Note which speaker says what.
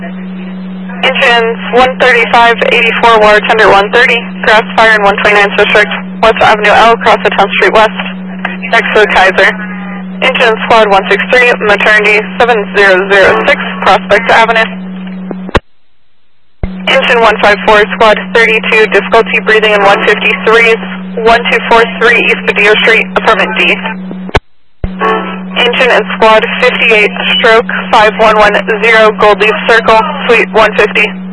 Speaker 1: Engines 135-84 water tender 130, grass fire in 129 District, West Avenue L, across the 10th Street West, next to the Kaiser. Engine squad 163, maternity 7006, Prospect Avenue. Engine 154, squad 32, difficulty breathing in 153s, 1243 East Padilla Street, apartment D. Engine and squad 58, stroke 5110, Gold Leaf Circle, suite 150.